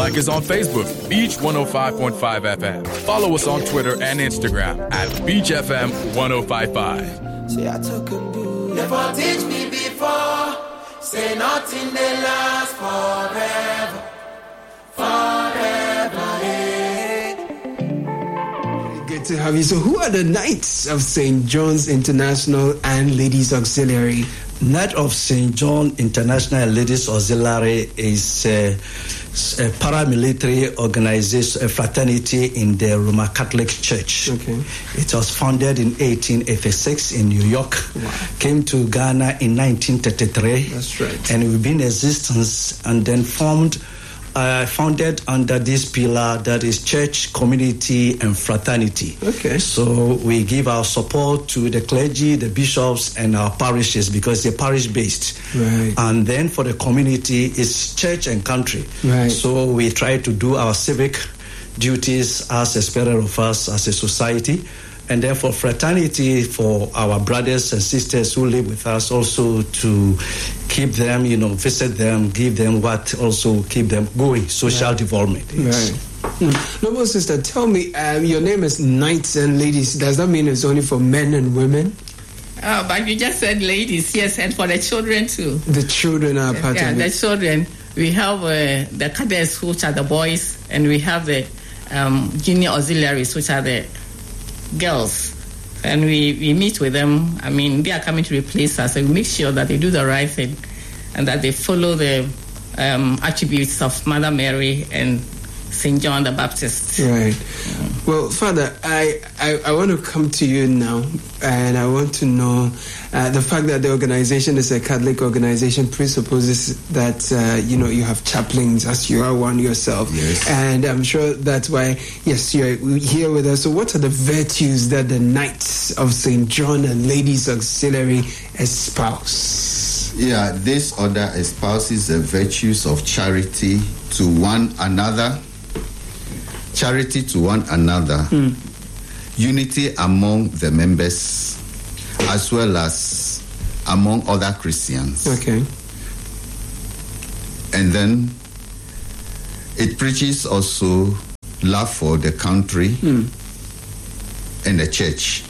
Like us on Facebook, Beach 105.5 FM. Follow us on Twitter and Instagram at Beach FM 1055. Say I took a boo. Never teach me before. Say nothing they last forever. Forever, hey. Good to have you. So who are the Knights of St. John's International and Ladies Auxiliary? Knight of St. John International Ladies Auxiliary is a paramilitary organization, a fraternity in the Roman Catholic Church. Okay. It was founded in 1886 in New York. Wow. Came to Ghana in 1933. That's right. And we've been in existence and then founded under this pillar that is church, community, and fraternity. Okay. So we give our support to the clergy, the bishops, and our parishes because they're parish-based. Right. And then for the community, it's church and country. Right. So we try to do our civic duties as expected of us as a society. And then for fraternity, for our brothers and sisters who live with us, also to keep them, visit them, give them what also keep them going, social development. Yes. Right. Noble sister, tell me, your name is Knights and Ladies. Does that mean it's only for men and women? But you just said ladies, yes, and for the children too. The children are part of it. Yeah, the children. We have the cadets, which are the boys, and we have the junior auxiliaries, which are the girls. And we meet with them. I mean, they are coming to replace us, and we make sure that they do the right thing and that they follow the attributes of Mother Mary and St. John the Baptist. Right. Well, Father, I want to come to you now, and I want to know the fact that the organization is a Catholic organization presupposes that you have chaplains, as you are one yourself. Yes. And I'm sure that's why, yes, you're here with us. So what are the virtues that the Knights of St. John and Ladies Auxiliary espouse? Yeah, this order espouses the virtues of charity to one another. Charity to one another, unity among the members, as well as among other Christians. Okay. And then it preaches also love for the country and the church.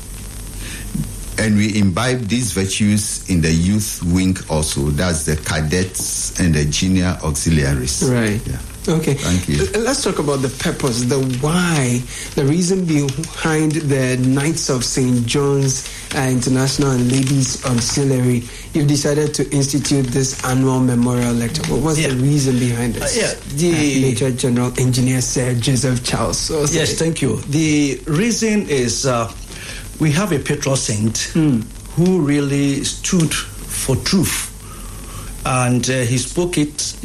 And we imbibe these virtues in the youth wing also. That's the cadets and the junior auxiliaries. Right. Yeah. Okay. Thank you. Let's talk about the purpose, the why, the reason behind the Knights of St. John's International and Ladies Auxiliary. You've decided to institute this annual memorial lecture. What was the reason behind this? Major General Engineer Sir Joseph Charles. Yes, thank you. The reason is we have a patron saint who really stood for truth. And he spoke it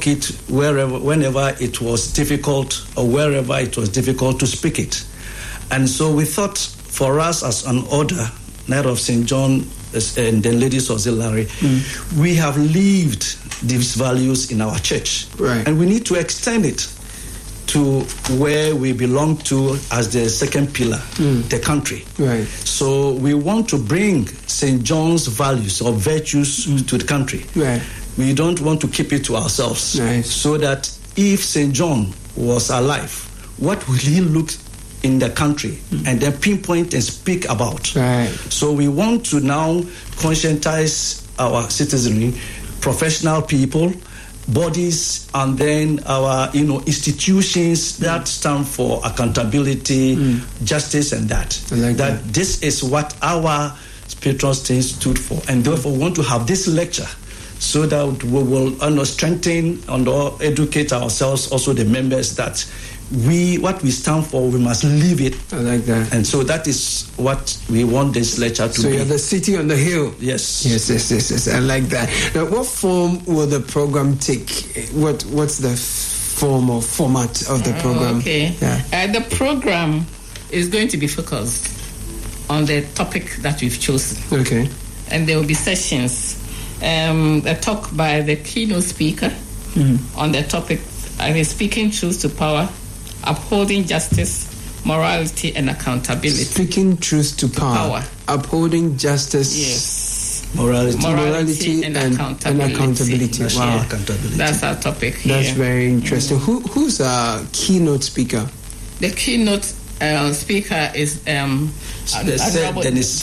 whenever it was difficult or wherever it was difficult to speak it. And so we thought for us as an order, Knight of St. John and the Ladies Auxiliary, we have lived these values in our church. Right. And we need to extend it to where we belong to as the second pillar, the country. Right. So we want to bring St. John's values or virtues to the country. Right. We don't want to keep it to ourselves. Nice. So that if St. John was alive, what will he look in the country and then pinpoint and speak about? Right. So we want to now conscientize our citizenry, professional people, bodies, and then our institutions that stand for accountability, justice, and that. I like that. This is what our patron saint stood for, and therefore we want to have this lecture so that we will strengthen and educate ourselves, also the members, that what we stand for, we must live it. I like that. And so that is what we want this lecture to be. So you're the city on the hill. Yes. Yes. I like that. Now, what form will the program take? What's the form or format of the program? Okay. Yeah. The program is going to be focused on the topic that we've chosen. Okay. And there will be sessions. A talk by the keynote speaker on the topic, speaking truth to power, upholding justice, morality, and accountability. Speaking truth to power. Upholding justice. Yes. Morality and and accountability. Wow. Yeah. Accountability. That's our topic here. That's very interesting. Who's our keynote speaker? The keynote speaker is Dennis.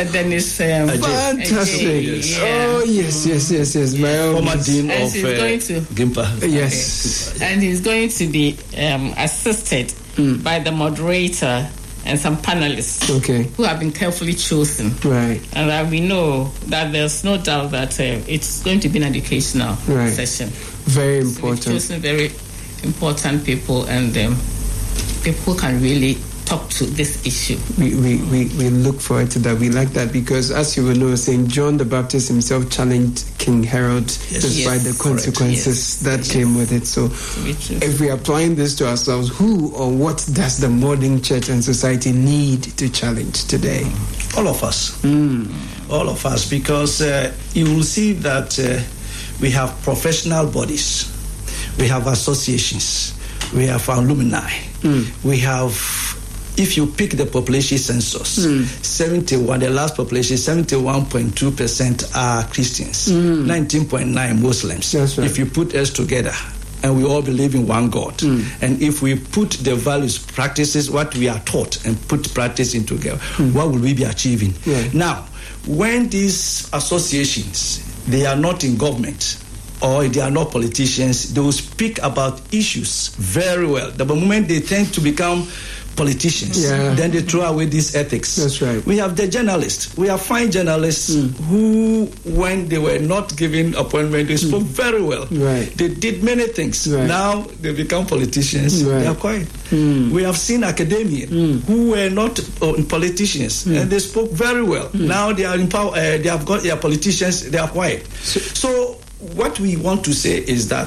Fantastic. Yeah. Oh, yes. My own Former dean And of he's going to- GIMPA. Yes. And he's going to be assisted by the moderator and some panelists Okay. who have been carefully chosen. Right. And we know that there's no doubt that it's going to be an educational Right. session. Very So we've important. chosen very important people, and people can really talk to this issue. We look forward to that. We like that because, as you will know, St. John the Baptist himself challenged King Herod despite Yes. the consequences that came with it. So if we are applying this to ourselves, who or what does the modern church and society need to challenge today? All of us. All of us, because you will see that we have professional bodies, we have associations, we have alumni, we have, if you pick the population census, 71, the last population, 71.2% are Christians, 19.9 Muslims. That's right. If you put us together, and we all believe in one God. And if we put the values, practices, what we are taught, and put practice into together, what will we be achieving? Right. Now, when these associations, they are not in government, or they are not politicians, they will speak about issues very well. The moment they tend to become politicians, then they throw away these ethics. That's right. We have the journalists. We have fine journalists who, when they were not given appointment, they spoke very well. Right. They did many things. Right. Now they become politicians. Right. They are quiet. We have seen academians who were not politicians, and they spoke very well. Now they are in power. They have got their politicians. They are quiet. So what we want to say is that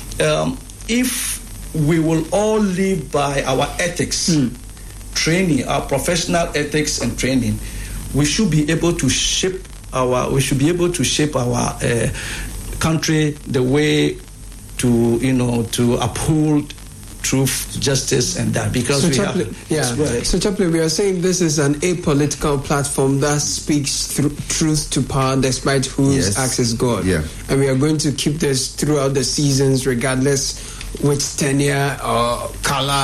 if we will all live by our ethics, training, our professional ethics and training, we should be able to shape our country the way to uphold truth, justice, and that, because So, Chaplain, we are saying this is an apolitical platform that speaks truth to power despite whose acts is God. Yeah. And we are going to keep this throughout the seasons, regardless which tenure or color